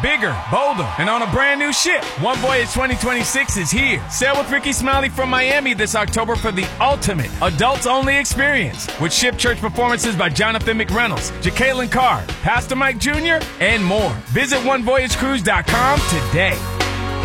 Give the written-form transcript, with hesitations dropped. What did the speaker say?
bigger, bolder, and on a brand new ship. One Voyage 2026 is here. Sail with Ricky Smiley from Miami this October for the ultimate adults-only experience with ship church performances by Jonathan McReynolds, Jacqueline Carr, Pastor Mike Jr., and more. Visit OneVoyageCruise.com today.